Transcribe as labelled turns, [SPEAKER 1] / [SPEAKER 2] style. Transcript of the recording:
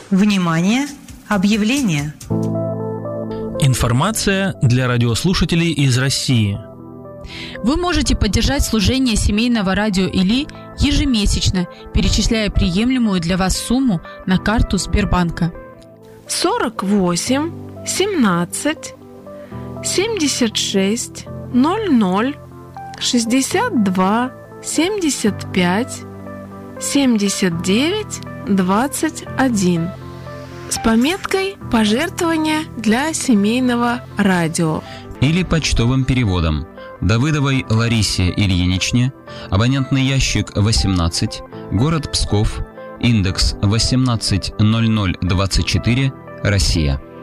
[SPEAKER 1] Внимание! Объявление!
[SPEAKER 2] Информация для радиослушателей из России.
[SPEAKER 3] Вы можете поддержать служение семейного радио Или ежемесячно, перечисляя приемлемую для вас сумму на карту Сбербанка.
[SPEAKER 4] 48 17 76 00 62 75 79 21 с пометкой «Пожертвования для семейного радио»
[SPEAKER 5] или почтовым переводом Давыдовой Ларисе Ильиничне, абонентный ящик 18, город Псков, индекс 180024, Россия.